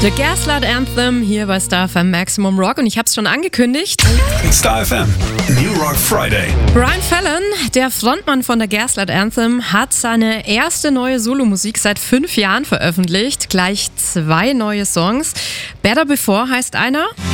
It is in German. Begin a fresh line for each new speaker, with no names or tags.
The Gaslight Anthem hier bei Star FM Maximum Rock und ich habe es schon angekündigt.
Star FM New Rock Friday.
Brian Fallon, der Frontmann von der Gaslight Anthem, hat seine erste neue Solomusik seit 5 Jahren veröffentlicht. Gleich 2 neue Songs. Better Before heißt einer.